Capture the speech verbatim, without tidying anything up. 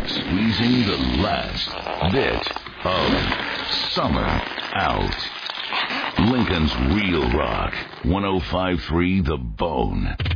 squeezing the last bit of summer out. Lincoln's Real Rock, one oh five point three The Bone.